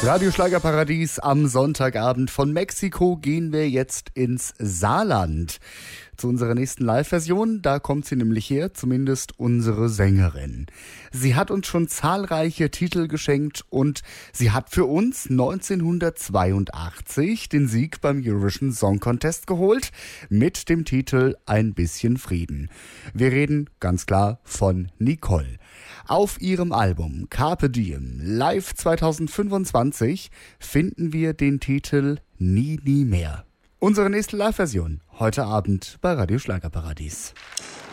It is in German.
Radio Schlagerparadies am Sonntagabend. Von Mexiko gehen wir jetzt ins Saarland. Zu unserer nächsten Live-Version, da kommt sie nämlich her, zumindest unsere Sängerin. Sie hat uns schon zahlreiche Titel geschenkt und sie hat für uns 1982 den Sieg beim Eurovision Song Contest geholt mit dem Titel Ein bisschen Frieden. Wir reden ganz klar von Nicole. Auf ihrem Album Carpe Diem Live 2025 finden wir den Titel Nie, nie mehr. Unsere nächste Live-Version heute Abend bei Radio Schlagerparadies.